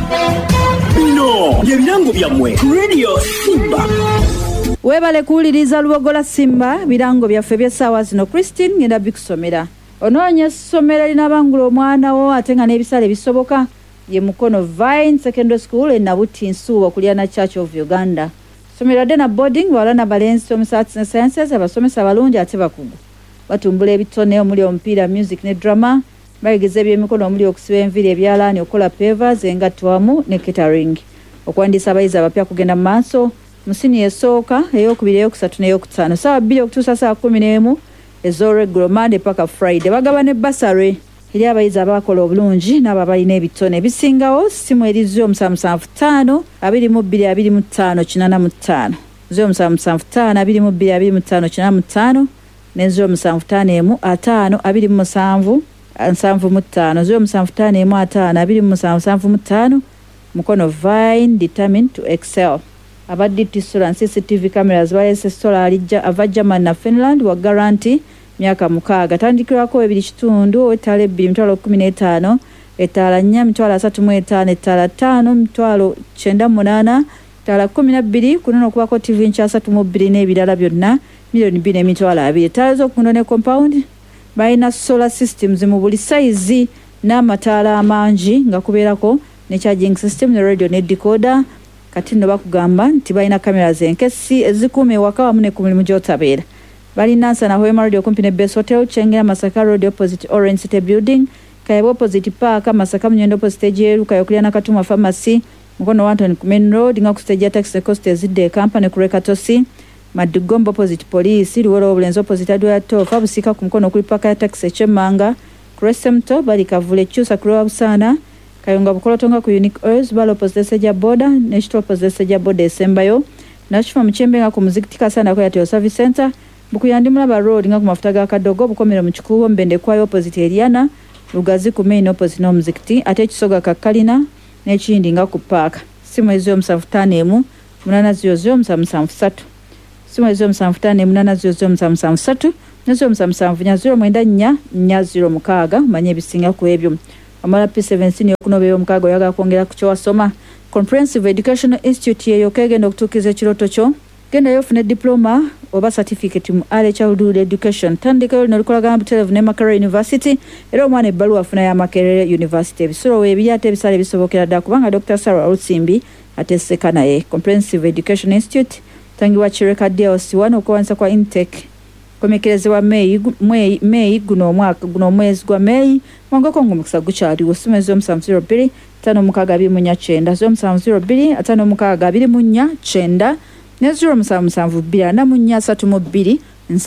Bino yebirango byammwe Radio Simba. Webale kuwuliriza Lubogola Simba birango byaffe by'essaawa zino. Christine ngenda bikusomera. Onoonya ssomero linabangula omwana wo ate nga n'ebisale bisoboka ye Mukono Vine Secondary School e Nabuti Nsuwa Kuliana Church of Uganda. Somero dena boarding walana balenzi Arts and Sciences abasomesa balungi ate bakugu. Batumbula ebitone omuli omupiira, music ne drama. Bayigeze by'emikono omuli okusiba enviri, ebyalaani, okola pavers, engatwamu ne catering. Okuwandiisa abayizi abapya kugenda mu maaso mu siniya esooka, ey'okubiri, eyokusatu n'eyokutaano. Ssaawa 2 okutuusa ssaawa 11 ez'olweggulo Monday paka Friday. Bagaba ne basare eri abayizi abakola obulungi n'abo abalina ebitone ebisingawo. Simu eri 0775 22 25 85 0775 22 25 85 ne 0751 5 27 75 0751 Mukono Vine determined to excel. Abadde tisula CCTV cameras balese sola alijja ava German na Finland wa guarantee myaka 6 tandikirako 2 etale 2 etala 4 3 etala 5 98 etala 12 kunono kubako TV ncha 32 n'ebirala byonna $2,200,000 etala z'okundone compound bayina solar systems mu buli size n'amataala amangi nga kubeerako ne charging system ne radio ne decoder. Kati nno bakugamba nti balina cameras enkesi ezikuuma waka wamu ne ku mulimu gy'otabeera. Balina Nsana Hoema Radio kumpi ne Best Hotel, Chengera Masaka Road opposite Orange City Building, Kayabo opposite Park, Masaka Munyendo opposite Jeru, Kayokuliana Katuma Pharmacy, Mukono Wanton ku Main Road, nga ku stage taxi cost ezidde Kampani ku Rekatosi, Madugombo opposite Police, Luwolo Obulenzi opposite Adwa Tofa, Busika ku Mukono kuli paka ya taxi Chemanga, Crescemto, Bali Kavule Chusa Kulowa Busana, Kayunga Bukolotonga ku Unique Oils, Balo opposite Seja Boda, Neshito opposite Seja Boda Esembayo, Nashifa Mchembe nga ku Muzikiti Sana kwa Yateo Service Center, Bukuyandimulaba Road nga ku mafuta ga Kadogo, Bukomero mu Kikubo, Mbende kwayo opposite Eliana, Lugazi ku Main opposite no Muzikiti, ate Kisoga Kakalina, n'ekindi nga ku Park. Simu ezo 751 800 Simu ezo 751 800 nezo 770 manye bisinga ku ebyo. Amala P17 yokunobeyo omukago yaga kwongera ku kyo wasoma. Comprehensive Educational Institute yeyo kegenda okutukiza ekiroto kyo. Genda yofune diploma oba certificate mu early childhood education. Tandika no lukolagana Buterevu ne Makerere University. Era omwana ebbaluwa afuna ya Makerere University. Ebisolo webyate bisale bisobokera dda kubanga Dr. Sarah Olsimbi ateseka naye. Comprehensive Education Institute tangiwa Chireka DLC 1 okuwanza kwa intake. Komekerezebwa May guno omwaka guno omwezi gwa May mwangako ngomukisa gukyaliwo. Simu ezo 702 529 529 ne 0772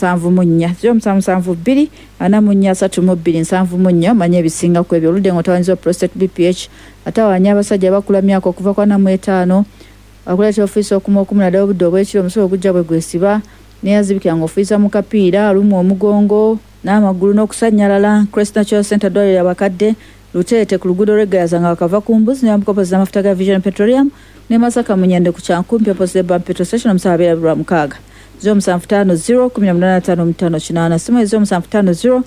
0772 manye ebisinga ku ebyo. Oludde ng'otawanyiza prostate BPH atawanya abasajja abakula myaka okuva kwa 45 akuleta office okumukumula obudde obw'ekiro omusobo ogujja bwe gwesiba neyazibikira ng'ofiisa mu kapiira alumu omugongo n'amagulu n'okusanyalala. Crest Natural Center dwaliro y'abakadde Luteete ku luguudo lw'Egayaza nga bakava ku mbuzi ne bamukopa z'amafuta ga Vision Petroleum ne Masaka Munyende ku Kyankumpi opposite Bank Petrol Station omusaabira lwa mukaaga 0750 simu 0750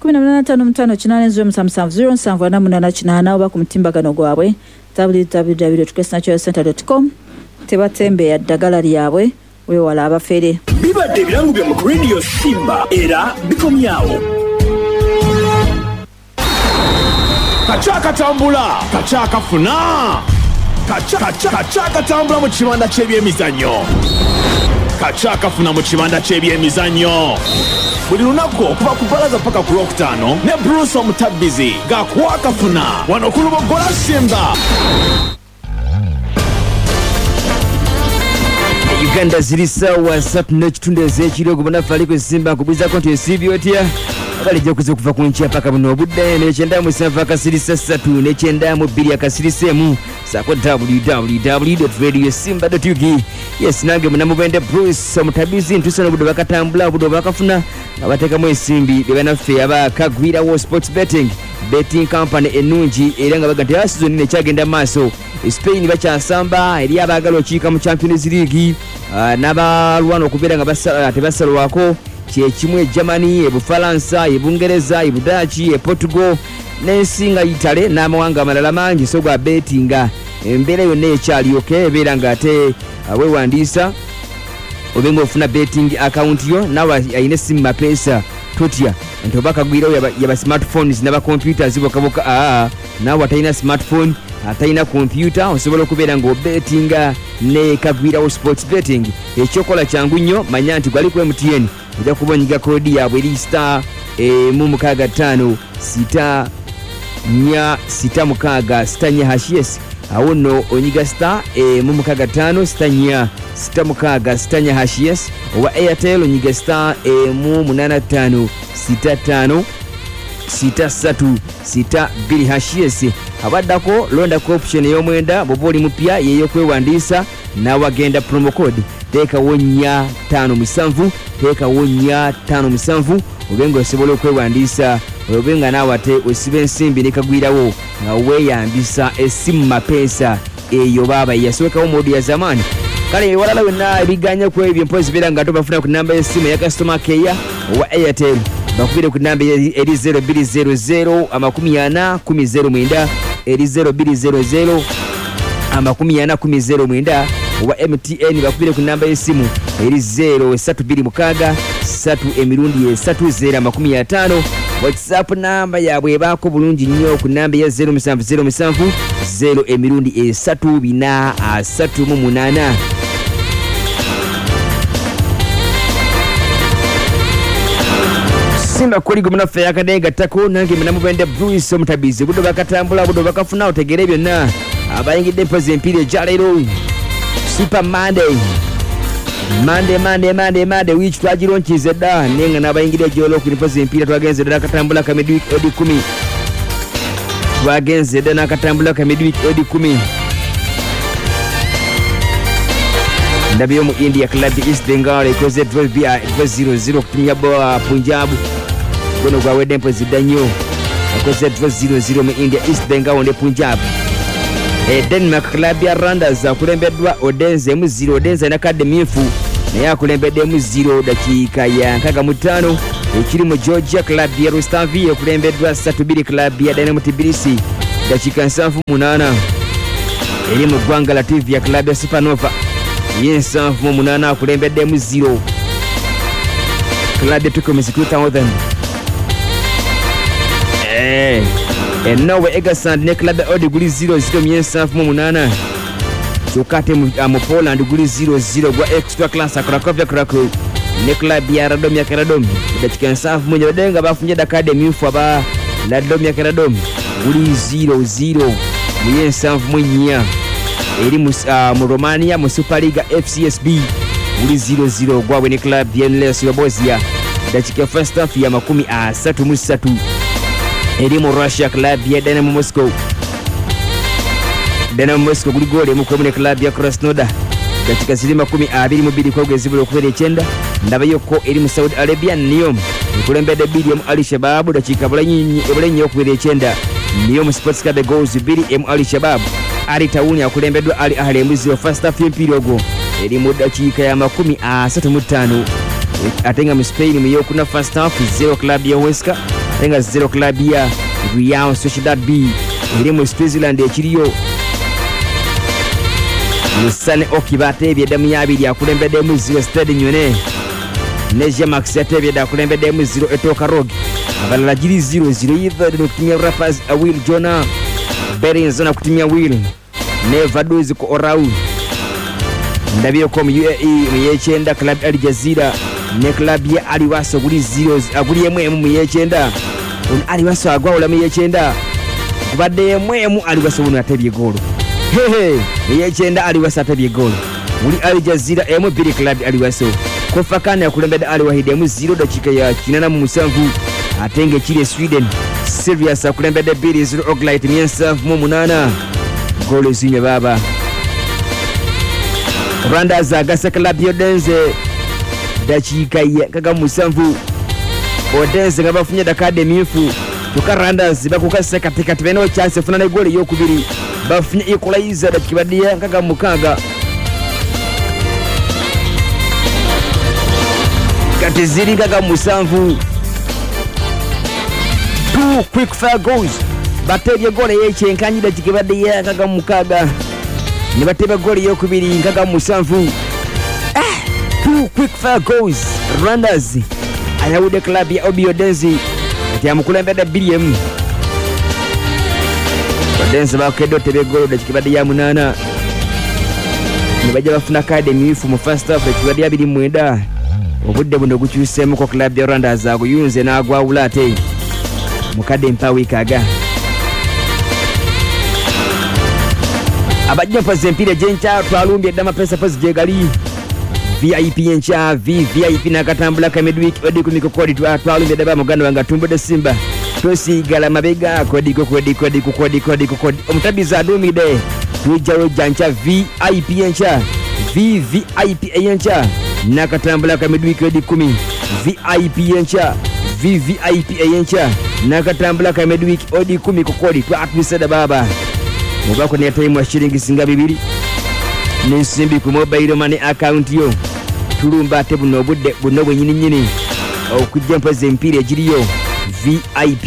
0770 oba ku mutimbagano gwabwe www.crestnaturalcenter.com. tebatembe ya ddagala lyabwe wewala abafere. Bibadde ebirango bya mu Radio Simba era bikomyawo. Kachaka tambula, kachaka funa. Kachaka tambula mu kibanda ky'ebyemizannyo. Kachaka funa mu kibanda ky'ebyemizannyo. Buli lunaku okuva ku Balaza paka ku Lwokutaano ne Bruce Omutabbizi gakwaka funa wano ku Lubogola Simba. Uganda ziri sawa 3 ez'ekiro gubona faliko Simba kubiza konti esibyo otya abalijja kuza kuva ku nchi paka buno obudde ne kyenda mu sava kasirisa 3 ne kyenda mu 2 akasirisa mu sako www.radiosimba.ug. Yes nange munamubende Bruce Omutabbizi ntusana budde bakatambula budde bakafuna abatekamu ensimbi bebanaffe abakagwira wo sports betting company enungi era nga bagante season ne kyagenda maaso. Spain bakyasamba eri abagala okiika mu Champions League n'abalwana okubeera nga tebasalwako kyekimu Germany, Bufalansa, Bungereza, Budachi, Portugal n'ensi nga Italy n'amawanga amalala mangi so gwa bettinga embeera yonna ekyali okay ebeera nga ate weewandiisa obe ng'ofuna betting account yo nawe ayina essimu mapeesa totya nti oba kagwirawo yaba smartphones n'abacomputers bokaboka nawe atalina smartphone atalina computer osobola okubeera ng'obetinga ne kagwirawo sports betting ekyokola kyangu nnyo manya nti gwali ku MTN ojja kuba onyiga koodi yaabwe eri star 165 6 hashes awo nno onyiga star 165 6 hashes owa Airtel onyiga star 185 6362 hashes abaddako londako option ey'omwenda bw'oba oli mupya yeey'okwewandiisa n'awagenda promo code teekawo 457 teekawo 457 obe ng'osobola okwewandiisa obe nga naawe ate osiba ensimbi ne kagwirawo nga weeyambisa essimu mapeesa eyo baaba yasookawo modi ya zamaani kale walala wenna ebiganya ku ebyo mpozi beera nga tobafuna ku namba y'essimu eya customer care owa Airtel bakubire ku namba eri 0200 40 eri 0200 40 owa MTN bakubire ku namba y'essimu eri 0326 3 WhatsApp namba yabwe ebaako bulungi nnyo ku namba ya 0707 0 Simba kuli gumuna fe yakade gatako nange mnamubende Bruce omutabizi budo bakatambula budo bakafuna otegere byonna abayingidde mpozi empire jalero Super Monday which twagironkize dda nenga n'abayingidde gyolo ku mpozi empire twagenze dda katambula ka midweek odi 10 twagenze dda nakatambula ka midweek odi 10 ndabyo mu India Club East Bengal ikoze 12-0 kutumya Punjab gono gwawedde mpozi dda nnyo akoze 12-0 mu India East Bengal ne Punjab Denmark Club ya Randers akulembeddwa Odense mu 0 Odense na Academy fu naye akulembedde mu 0 dakiika ya 65 ekiri mu Georgia Club ya Rustavi akulembeddwa 3-2 Club ya Dynamo Tbilisi dakiika 78 eri mu ggwanga Latvia Club ya Supernova yensanvu mu 8 akulembedde mu 0 Club ya Tukumis 2000 Norway Egersund ne Club ya Odi guli 0-0 myensanvu mu 8 kyokate mu Poland guli 0-0 gwa extra class Cracovia Krakow ne Club ya Radomia Radom dakiika nsanvu mu nyabadde nga bafunye Academy fu aba Radomia Radom guli 0-0 mu yensanvu mu 4 eri mu Romania mu Superliga FCSB guli 0-0 gwabwe ne Club ya Lesio Bosnia dakiika first half ya 33 eri mu Russia Club ya Dynamo Moscow guli goli emu kwemu ne Club ya Krasnodar dakiika 22 kwogezibula okubeera 9 ndabayoko eri mu Saudi Arabia Niyom ekulembedde Biliam Ali Shabab dakiika bulanyi okubeera 9 Niyom Sports Club goals 2 Ali Shabab Ali Tauni akulembeddwa Ali Ahly embuzi first half y'empira ogwo eri mu dakiika ya 35 ate nga mu Spain mu yokuna first half 0 Club ya Huesca ate nga 0 Club ya Real Sociedad B eri mu Switzerland ekiriyo Musane Okiba ateebye eddamu y'abiri akulembeddemu 0 Stade Nyone ne Jamax ateebye edda akulembeddemu 0 Etoka Rogue abalala giri 0-0 Yves n'okutumya Rapaz Will Jona Berenzo n'okutumya Will ne Vaduz ku Orau ndabyeko mu UAE mu yekyenda Club Al Jazeera ne Club ya Ali Waso guli 0 aguli emu mu yekyenda Ali Waso agwawula mu yekyenda kubadde emu Ali Waso buno ateebye goolo mu yekyenda Ali Waso ateebye goolo guli Al Jazeera emu 2 Club Ali Waso Kofa Kane akulembedde Ali Wahid emu 0 dakiika ya 87 ate nga ekiri Sweden Sirius akulembedde 2-0 Oglite myensanvu mu 8 goolo ezinywe baba Rwanda agase Club y'Odense dakiika ya 7 Odense nga bafunye Academy fu kyokka Rwanda bakukase katikati balina chance efuna ne goolo ey'okubiri bafunye equalizer dakiika badde ya 6 kati ziri 7 2 quick fire goals bateebye goolo ey'ekyenkanyi dakiika badde ya 6 ne bateba goali eyokubiri nkaga mu 7. 2 quick fire goals. Rwanders ayawudde club ya Obi Odense kati amukulembedde 2-1. Odense bakedde otebe goal dakika badde ya 8 ne bajja bafuna kaadi emyufu mu first half ekibadde ya 29. Obudde buno gukyuseemu ko club ya Rwanders aguyunze n'agwawula ate mukadde mpawikaga. Abajja mpaza empira gyenkya twalumbye eddama pesa pazi gyegali VIP enkya VIP nakatambula kamedweek odi kumikokodi twalumbye eddaba muganda wange atumbudde Simba tosigala mabega kodi omutabiza adumide tujjawo jankya VIP enkya VIP enkya nakatambula kamedweek odi 10 VIP enkya VIP enkya nakatambula kamedweek odi 10 kokodi twatwisada baba mubako ne time wa shilingi singa 2 n'ensimbi ku mobile money account yo tulumba ate buno obudde buno bwenyini okujja mpaza empira egiriyo VIP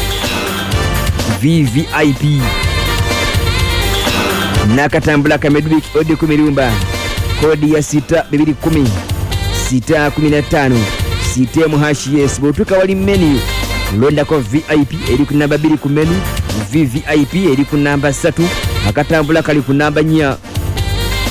nakatambula kamedweek odi 10 lumba kodi ya 6210 615 sitemu hashes botuka wali menu londa ko VIP eri ku namba 2 ku menu VVIP eri ku namba 3 akatambula kali ku namba 4